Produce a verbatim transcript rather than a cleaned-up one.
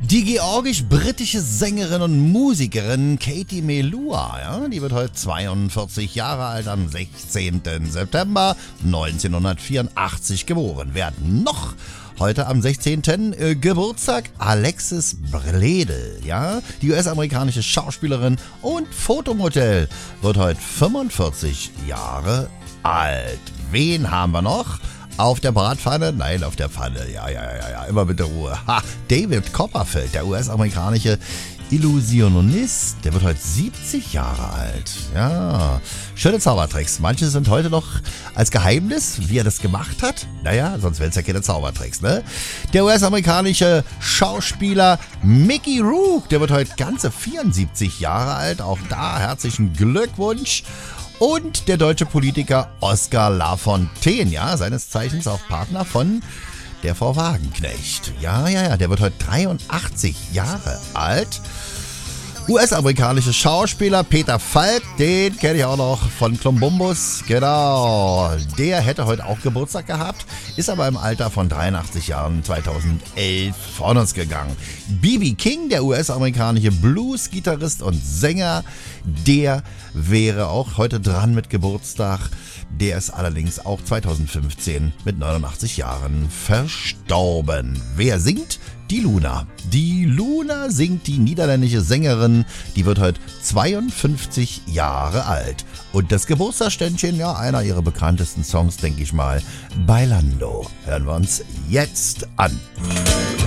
Die georgisch-britische Sängerin und Musikerin Katie Melua, ja, die wird heute zweiundvierzig Jahre alt, am sechzehnten September neunzehnhundertvierundachtzig geboren. Wer hat noch heute am sechzehnten Äh, Geburtstag? Alexis Bledel, ja, die U S-amerikanische Schauspielerin und Fotomodell, wird heute fünfundvierzig Jahre alt. Wen haben wir noch? Auf der Bratpfanne? Nein, auf der Pfanne. Ja, ja, ja, ja, immer mit der Ruhe. Ha, David Copperfield, der U S-amerikanische Illusionist, der wird heute siebzig Jahre alt. Ja, schöne Zaubertricks. Manche sind heute noch als Geheimnis, wie er das gemacht hat. Naja, sonst wären es ja keine Zaubertricks, ne? Der U S-amerikanische Schauspieler Mickey Rourke, der wird heute ganze vierundsiebzig Jahre alt. Auch da herzlichen Glückwunsch. Und der deutsche Politiker Oskar Lafontaine, ja, seines Zeichens auch Partner von der Frau Wagenknecht. Ja, ja, ja, der wird heute dreiundachtzig Jahre alt. U S-amerikanische Schauspieler Peter Falk, den kenne ich auch noch von Klumbumbus. Genau, der hätte heute auch Geburtstag gehabt, ist aber im Alter von dreiundachtzig Jahren zweitausendelf von uns gegangen. B B King, der U S-amerikanische Blues-Gitarrist und Sänger, der wäre auch heute dran mit Geburtstag. Der ist allerdings auch zweitausendfünfzehn mit neunundachtzig Jahren verstorben. Wer singt? Die Luna. Die Luna singt, die niederländische Sängerin, die wird heute zweiundfünfzig Jahre alt. Und das Geburtstagsständchen, ja, einer ihrer bekanntesten Songs, denke ich mal, Bailando. Hören wir uns jetzt an.